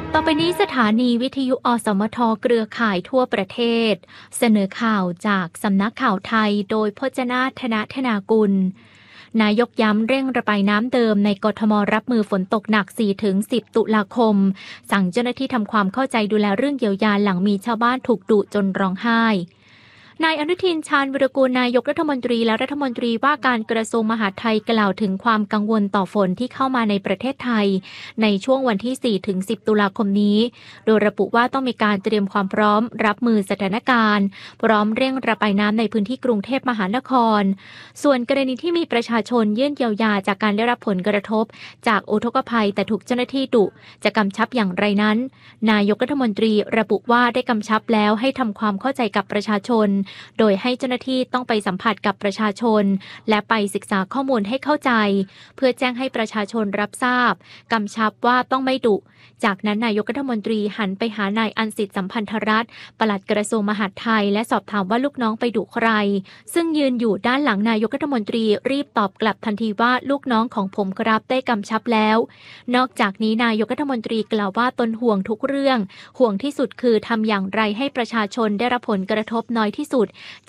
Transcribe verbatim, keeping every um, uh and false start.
ต่อไปนี้สถานีวิทยุอสมทเครือข่ายทั่วประเทศเสนอข่าวจากสำนักข่าวไทยโดยพจนาธนธนากุลนายกย้ำเร่งระบายน้ำเดิมในกทมรับมือฝนตกหนัก สี่ถึงสิบ ตุลาคมสั่งเจ้าหน้าที่ทำความเข้าใจดูแลเรื่องเยียวยาหลังมีชาวบ้านถูกดุจนร้องไห้นายอนุทินชาญวิรากูลนายกรัฐมนตรีและรัฐมนตรีว่าการกระทรวงมหาดไทยกล่าวถึงความกังวลต่อฝนที่เข้ามาในประเทศไทยในช่วงวันที่ สี่ถึงสิบ ตุลาคมนี้โดยระบุว่าต้องมีการเตรียมความพร้อมรับมือสถานการณ์พร้อมเร่งระบายน้ำในพื้นที่กรุงเทพมหานครส่วนกรณีที่มีประชาชนยื่นเยียวยาจากการได้รับผลกระทบจากอุทกภัยแต่ถูกเจ้าหน้าที่ดุจะกำชับอย่างไรนั้นนายกรัฐมนตรีระบุว่าได้กำชับแล้วให้ทำความเข้าใจกับประชาชนโดยให้เจ้าหน้าที่ต้องไปสัมผัสกับประชาชนและไปศึกษาข้อมูลให้เข้าใจเพื่อแจ้งให้ประชาชนรับทราบกำชับว่าต้องไม่ดุจากนั้นนายกรัฐมนตรีหันไปหานายอันสิทธิ์สัมพันธรัตน์ปลัดกระทรวงมหาดไทยและสอบถามว่าลูกน้องไปดุใครซึ่งยืนอยู่ด้านหลังนายกรัฐมนตรีรีบตอบกลับทันทีว่าลูกน้องของผมครับได้กำชับแล้วนอกจากนี้นายกรัฐมนตรีกล่าวว่าตนห่วงทุกเรื่องห่วงที่สุดคือทำอย่างไรให้ประชาชนได้รับผลกระทบน้อยที่สุด